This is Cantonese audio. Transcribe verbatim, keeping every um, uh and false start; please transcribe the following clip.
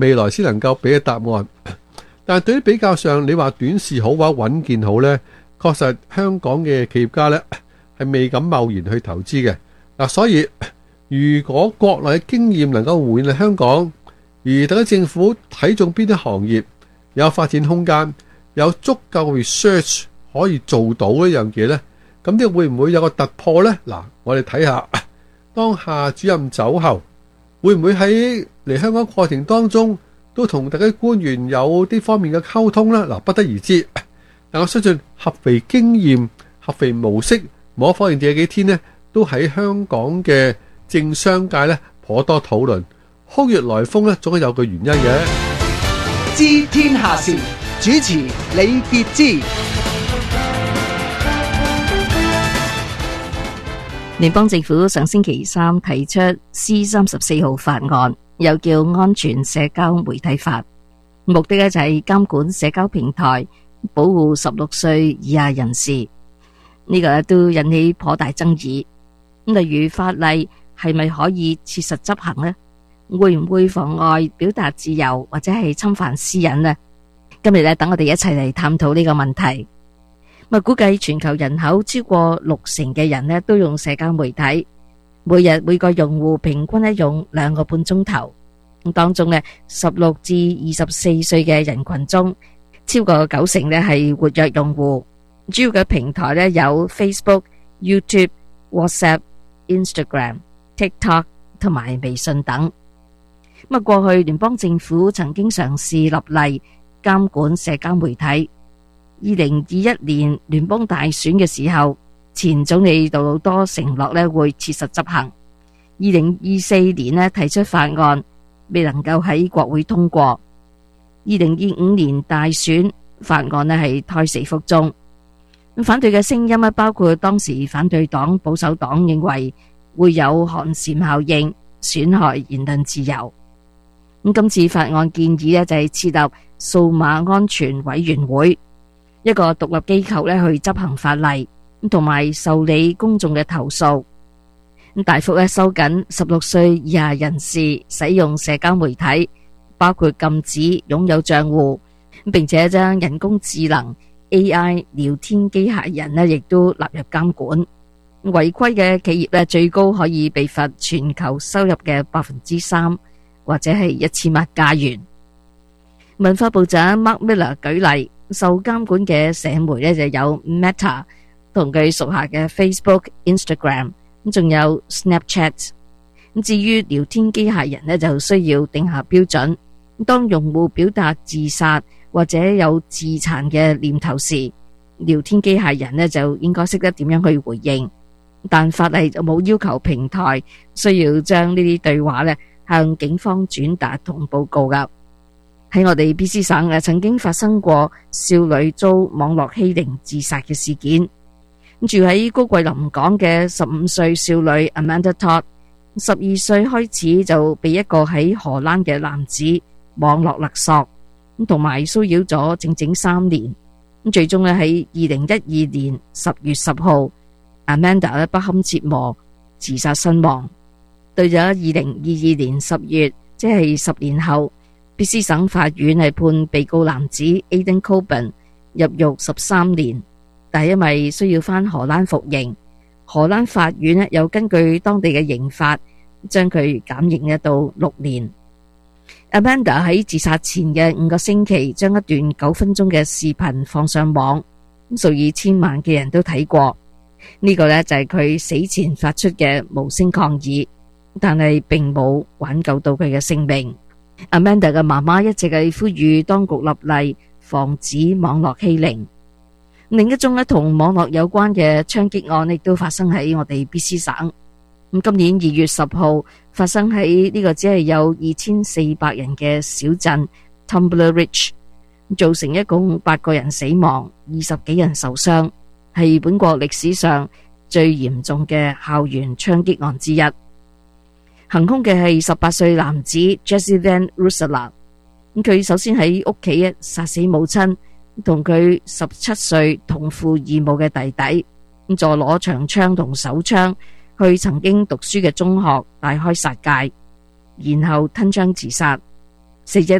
未來先能夠俾嘅答案。但係對於比較上，你話短視好或者穩健好呢，確實香港嘅企業家呢係未敢貿然去投資嘅。嗱，所以如果國內嘅經驗能夠換嚟香港，而特區政府睇中邊啲行業有發展空間，有足夠 research 可以做到呢樣嘢呢，咁啲會唔會有個突破呢？嗱，我哋睇下當夏主任走後，會唔會喺嚟香港過程當中都同特區官員有啲方面嘅溝通呢？嗱，不得而知。但我相信合肥經驗、合肥模式，冇可否認這幾天呢都喺香港嘅政商界呢頗多討論。空穴來風呢，總係有個原因嘅。 知天下事，主持李傑之。 聯邦政府上星期三提出 C 三十四號法案，又叫安全社交媒體法，目的咧就係監管社交平台，保護十六歲以下人士。呢個都引起頗大爭議。例如法例係咪可以切實執行呢？會唔會妨礙表達自由或者係侵犯私隱呢？今日咧，等我哋一齊嚟探討呢個問題。咁估計全球人口超過六成嘅人咧都用社交媒體，每日每個用戶平均咧用兩個半鐘頭。咁當中咧，十六至二十四歲嘅人群中，超過九成咧係活躍用戶。主要嘅平台咧有 Facebook、YouTube、WhatsApp、Instagram、TikTok 同埋微信等。咁啊，過去聯邦政府曾經嘗試立例監管社交媒體。二零二一年聯邦大選嘅時候，前總理杜魯多承諾咧會切實執行。二零二四年咧提出法案，未能夠喺國會通過。二零二五年大選法案咧係胎死腹中。反對嘅聲音咧包括當時反對黨保守黨認為會有寒蟬效應，損害言論自由。咁今次法案建議咧就係設立數碼安全委員會，一個獨立機構咧去執行法例，同埋受理公眾嘅投訴，大幅咧收緊十六歲以下人士使用社交媒體，包括禁止擁有賬戶，並且將人工智能 A I 聊天機械人咧亦都納入監管。違規嘅企業咧最高可以被罰全球收入嘅百分之三，或者係一千萬加元。文化部長 Mark Miller 舉例，受監管嘅社媒咧就有 Meta 同佢屬下嘅 Facebook、Instagram， 咁仲有 Snapchat。咁至於聊天機械人咧就需要定下標準，當用戶表達自殺或者有自殘嘅念頭時，聊天機械人咧就應該識得點樣去回應。但法例就冇要求平台需要將呢啲對話咧向警方轉達同報告噶。喺我哋 B C 省嘅曾經發生過少女遭網絡欺凌自殺嘅事件。住喺高貴臨港嘅十五歲少女 Amanda Todd， 十二歲開始就被一個喺荷蘭嘅男子網絡勒索，同埋騷擾咗整整三年。最終咧喺二零一二年十月十號，Amanda 咧不堪折磨自殺身亡。到咗二零二二年十月，即係十年後，B C 省法院係判被告男子 Aiden Coben 入獄十三年，但係因為需要返荷蘭服刑，荷蘭法院咧又根據當地嘅刑法將佢減刑一到六年。Amanda 喺自殺前嘅五個星期將一段九分鐘嘅視頻放上網，數以千萬嘅人都睇過。呢個呢，就係佢死前發出嘅無聲抗議，但係並冇挽救到佢嘅性命。Amanda 嘅媽媽一直係呼籲當局立例防止網絡欺凌。另一宗咧同網絡有關嘅槍擊案亦都發生喺我哋 B C 省。咁今年二月十號發生喺呢個只係有二千四百人嘅小鎮 Tumbler Ridge， 造成一共八個人死亡，二十幾人受傷，係本國歷史上最嚴重嘅校園槍擊案之一。行兇嘅係十八歲男子 Jesse Van Russela， 佢首先喺屋企殺死母親同佢十七歲同父異母嘅弟弟，再攞長槍同手槍去曾經讀書嘅中學大開殺戒，然後吞槍自殺。 死者